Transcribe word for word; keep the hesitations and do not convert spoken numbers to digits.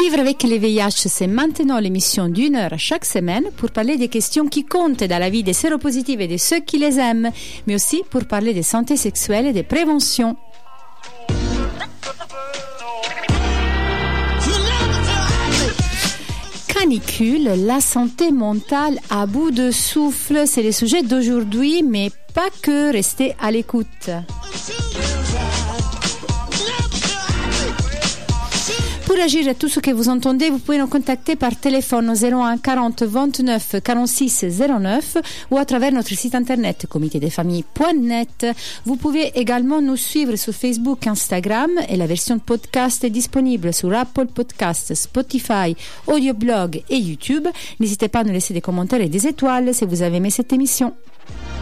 Vivre avec le V I H, c'est maintenant l'émission d'une heure chaque semaine pour parler des questions qui comptent dans la vie des séropositifs et de ceux qui les aiment, mais aussi pour parler de santé sexuelle et de prévention. Canicule, la santé mentale à bout de souffle, c'est le sujet d'aujourd'hui, mais pas que, restez à l'écoute. Pour réagir à tout ce que vous entendez, vous pouvez nous contacter par téléphone au zéro un quarante vingt-neuf quarante-six zéro neuf ou à travers notre site internet comité des familles point net. Vous pouvez également nous suivre sur Facebook, Instagram et la version podcast est disponible sur Apple Podcasts, Spotify, Audioblog et YouTube. N'hésitez pas à nous laisser des commentaires et des étoiles si vous avez aimé cette émission.